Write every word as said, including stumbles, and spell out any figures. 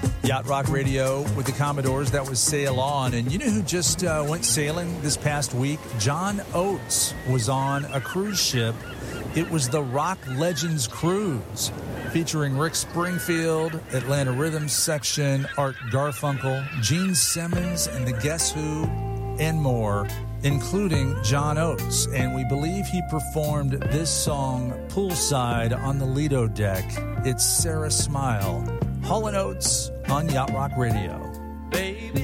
Yacht Rock Radio with the Commodores. That was Sail On. And you know who just uh, went sailing this past week? John Oates was on a cruise ship. It was the Rock Legends Cruise, featuring Rick Springfield, Atlanta Rhythm Section, Art Garfunkel, Gene Simmons, and the Guess Who, and more, including John Oates. And we believe he performed this song poolside on the Lido deck. It's Sarah Smile. Hall and Oates on Yacht Rock Radio. Baby.